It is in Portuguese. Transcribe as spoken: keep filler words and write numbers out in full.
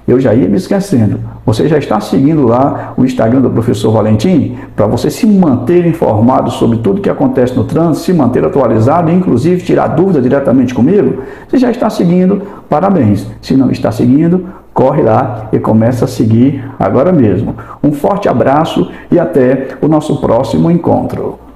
eu já ia me esquecendo. Você já está seguindo lá o Instagram do professor Valentim? Para você se manter informado sobre tudo que acontece no trânsito, se manter atualizado e inclusive tirar dúvida diretamente comigo? Você já está seguindo? Parabéns. Se não está seguindo, corre lá e começa a seguir agora mesmo. Um forte abraço e até o nosso próximo encontro.